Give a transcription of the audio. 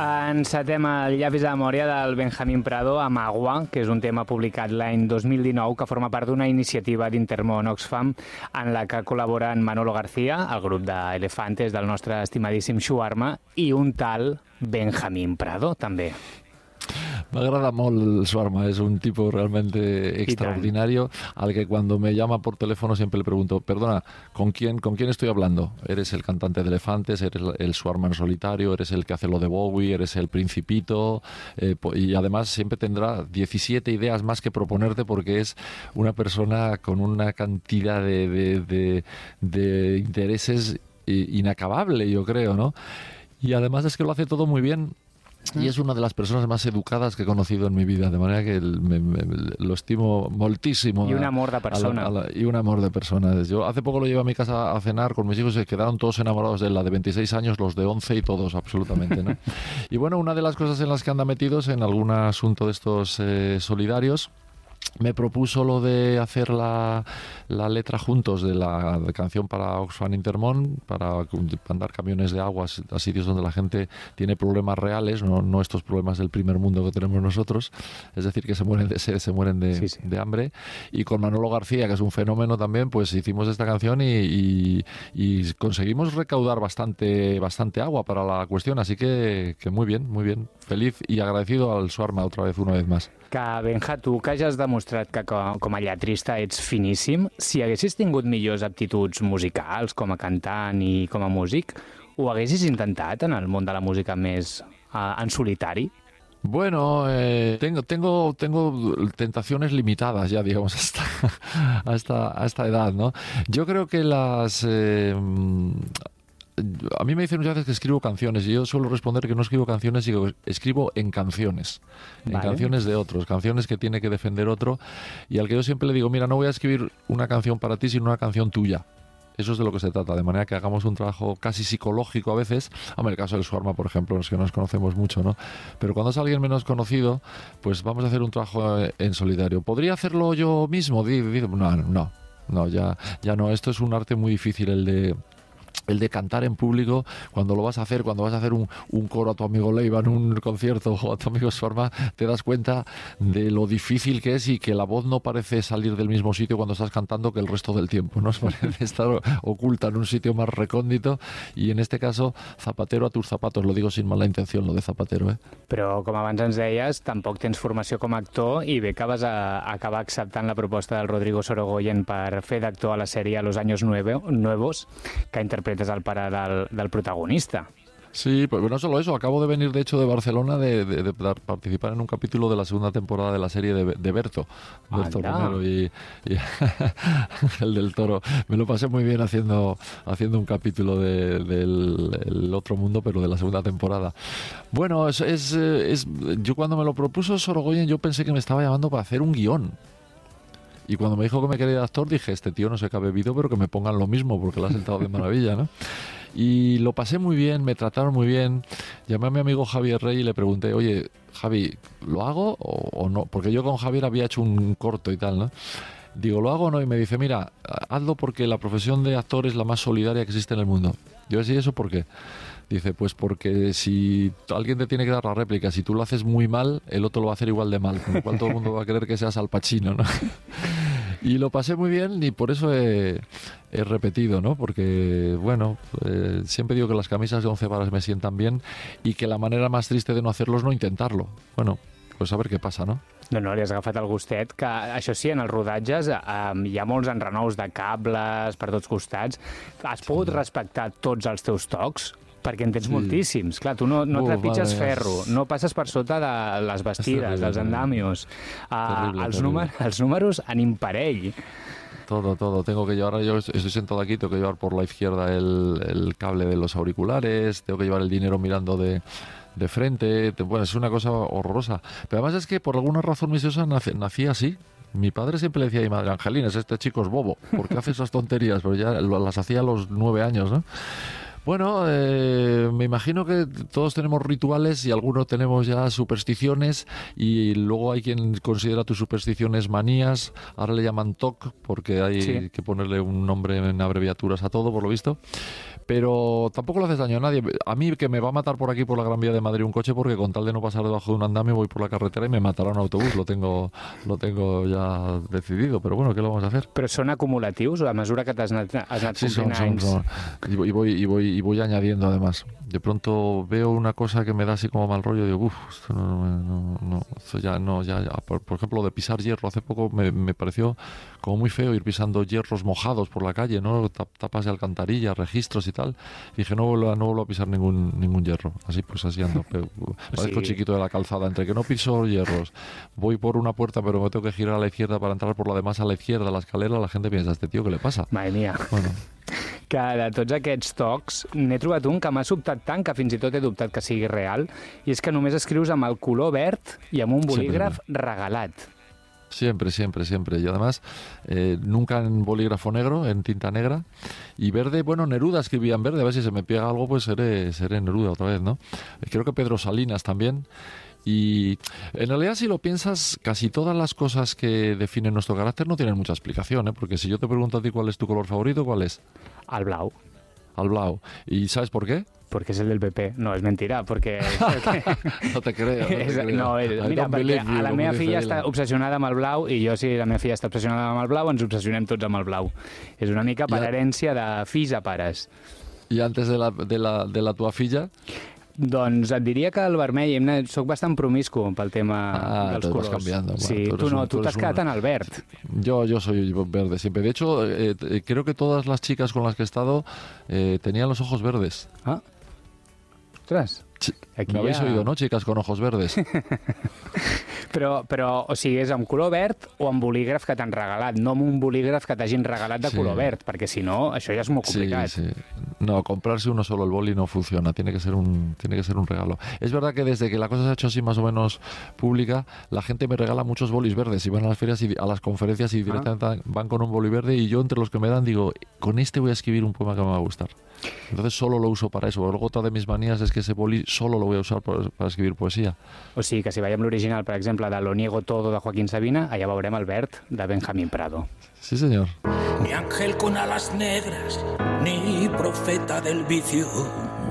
Encetem el llavis de memòria del Benjamín Prado amb Agua, que és un tema publicat l'any 2019 que forma part d'una iniciativa d'Intermón Oxfam en la que col·laboren Manolo García, el grup d'Elefantes del nostre estimadíssim Shawarma, i un tal Benjamín Prado, també. M'agrada molt el Shawarma, es un tipo realmente extraordinario al que cuando me llama por teléfono siempre le pregunto, perdona, ¿con quién estoy hablando? ¿Eres el cantante de Elefantes? ¿Eres el Shawarma en solitario? ¿Eres el que hace lo de Bowie? ¿Eres el Principito? Y además siempre tendrá 17 ideas más que proponerte porque es una persona con una cantidad de intereses inacabable, yo creo, ¿no? Y además es que lo hace todo muy bien. Y es una de las personas más educadas que he conocido en mi vida, de manera que lo estimo moltísimo. Y un amor de persona. Y un amor de persona. Yo hace poco lo llevé a mi casa a cenar con mis hijos y se quedaron todos enamorados de la de 26 años, los de 11 y todos, absolutamente, ¿no? Y bueno, una de las cosas en las que anda metidos en algún asunto de estos solidarios, me propuso lo de hacer la letra juntos de la canción para Oxfam Intermón, para mandar camiones de agua a sitios donde la gente tiene problemas reales, no estos problemas del primer mundo que tenemos nosotros, es decir, que se mueren de sed, se mueren de hambre. Y con Manolo García, que es un fenómeno también, pues hicimos esta canción y conseguimos recaudar bastante agua para la cuestión, así que muy bien, feliz y agradecido al Shawarma una vez más. Que Benja, tu que ja has demostrat que com a lletrista ets finíssim, si haguessis tingut millors aptituds musicals com a cantant i com a músic, ho haguessis intentat en el món de la música més en solitari? Bueno, tengo tentaciones limitadas ya, digamos, hasta esta edad, ¿no? Yo creo que a mí me dicen muchas veces que escribo canciones y yo suelo responder que no escribo canciones, sino que escribo en canciones, en canciones de otros, canciones que tiene que defender otro, y al que yo siempre le digo, mira, no voy a escribir una canción para ti, sino una canción tuya. Eso es de lo que se trata, de manera que hagamos un trabajo casi psicológico a veces. En el caso del Shawarma, por ejemplo, es que nos conocemos mucho, ¿no? Pero cuando es alguien menos conocido, pues vamos a hacer un trabajo en solitario. ¿Podría hacerlo yo mismo? No, ya no. Esto es un arte muy difícil, el de cantar en público, cuando vas a hacer un coro a tu amigo Leiva en un concierto o a tu amigo Shawarma, te das cuenta de lo difícil que es y que la voz no parece salir del mismo sitio cuando estás cantando que el resto del tiempo, ¿no? Parece estar oculta en un sitio más recóndito, y en este caso, zapatero a tus zapatos, lo digo sin mala intención, lo de zapatero, ¿eh? Però, com abans ens deies, tampoc tens formació com a actor i bé que vas acabar acceptant la proposta del Rodrigo Sorogoyen per fer d'actor a la sèrie Los Años Nuevos, que interpretes el pare del protagonista. Sí, pues no solo eso, acabo de venir de hecho de Barcelona de participar en un capítulo de la segunda temporada de la serie de Berto Romero y Ángel del Toro. Me lo pasé muy bien haciendo un capítulo del Otro Mundo, pero de la segunda temporada. Bueno, yo cuando me lo propuso Sorogoyen, yo pensé que me estaba llamando para hacer un guión. Y cuando me dijo que me quería de actor, dije, este tío no sé qué ha bebido, pero que me pongan lo mismo, porque lo ha sentado de maravilla, ¿no? Y lo pasé muy bien, me trataron muy bien. Llamé a mi amigo Javier Rey y le pregunté, oye, Javi, ¿lo hago o no? Porque yo con Javier había hecho un corto y tal, ¿no? Digo, ¿lo hago o no? Y me dice, mira, hazlo porque la profesión de actor es la más solidaria que existe en el mundo. Yo decía, ¿eso por qué? Dice, pues porque si alguien te tiene que dar la réplica, si tú lo haces muy mal, el otro lo va a hacer igual de mal, con lo cual todo el mundo va a creer que seas Al Pacino, ¿no? Y lo pasé muy bien y por eso he repetido, ¿no? Porque, bueno, siempre digo que las camisas de 11 varas me sientan bien y que la manera más triste de no hacerlo es no intentarlo. Bueno, pues a ver què passa, no? No, li has agafat el gustet, que això sí, en els rodatges hi ha molts enrenous de cables per tots costats. Has pogut respectar tots els teus tocs? Perquè en tens moltíssims. Clar, tu no trepitges ferro, no passes per sota de les bastides, dels andamios. Els números en imparell. Todo. Tengo que llevar, yo estoy sentado aquí, tengo que llevar por la izquierda el cable de los auriculares, tengo que llevar el dinero mirando de frente. Bueno, es una cosa horrorosa. Pero además es que por alguna razón misteriosa nací así. Mi padre siempre le decía a mi madre, Angelina, este chico es bobo, ¿por qué hace esas tonterías? Pero ya las hacía a los 9 años, ¿no? Bueno, me imagino que todos tenemos rituales y algunos tenemos ya supersticiones y luego hay quien considera tus supersticiones manías, ahora le llaman TOC porque hay que ponerle un nombre en abreviaturas a todo, por lo visto. Pero tampoco le haces daño a nadie. A mí que me va a matar por aquí, por la Gran Vía de Madrid, un coche, porque con tal de no pasar debajo de un andamio voy por la carretera y me matará un autobús. Lo tengo ya decidido, pero bueno, ¿qué lo vamos a hacer? Però són acumulatius a mesura que has anat sí, complint anys? Son. Y voy añadiendo además. De pronto veo una cosa que me da así como mal rollo y digo, esto no, esto ya. Por ejemplo, de pisar hierro, hace poco me pareció como muy feo ir pisando hierros mojados por la calle, ¿no? Tapas de alcantarilla, registros y tal. Y dije, no vuelvo a pisar ningún hierro. Así ando. Parezco chiquito de la calzada. Entre que no piso hierros, voy por una puerta, pero me tengo que girar a la izquierda para entrar por la demás a la izquierda, a la escalera, la gente piensa, ¿este tío qué le pasa? Madre mía. Bueno. Que de tots aquests tocs n'he trobat un que m'ha sobtat tant que fins i tot he dubtat que sigui real, i és que només escrius amb el color verd i amb un bolígraf regalat. Siempre. Y además, nunca en bolígrafo negro, en tinta negra. Y verde, bueno, Neruda escribía en verde. A ver si se me pega algo, pues seré Neruda otra vez, ¿no? Creo que Pedro Salinas también. Y en realidad, si lo piensas, casi todas las cosas que definen nuestro carácter no tienen mucha explicación, ¿eh? Porque si yo te pregunto a ti cuál es tu color favorito, ¿cuál es? El blau. Al blau. ¿Y sabes por qué? Porque es el del PP. No, és mentira, perquè... No te creo. No, mira, perquè a la meva filla està obsessionada amb el blau i jo, si la meva filla està obsessionada amb el blau, ens obsessionem tots amb el blau. És una mica per herència de fills a pares. I antes de la tua filla? Doncs et diria que el vermell, soc bastant promiscu pel tema dels colors. Vas cambiando. Bueno, sí, tu t'has quedat en el verd. Yo soy verde siempre. De hecho, creo que todas las chicas con las que he estado tenían los ojos verdes. Ah, ostras. Me habéis oído, ¿no? Chicas con ojos verdes. Però, o sigui, és amb color verd o amb bolígraf que t'han regalat, no amb un bolígraf que t'hagin regalat de color verd, perquè si no, això ja és molt complicat. Sí. No, comprarse uno solo el boli no funciona, tiene que ser un regalo. Es verdad que desde que la cosa se ha hecho así más o menos pública, la gente me regala muchos bolis verdes y van a las ferias y a las conferencias y directamente van con un boli verde y yo entre los que me dan digo, con este voy a escribir un poema que me va a gustar. Entonces solo lo uso para eso. Luego otra de mis manías es que ese boli solo lo voy a usar para escribir poesía. O sigui que si veiem l'original, per exemple, de Lo niego todo de Joaquín Sabina, allà veurem el verd de Benjamín Prado. Sí, señor. Ni ángel con alas negras, ni profeta del vicio,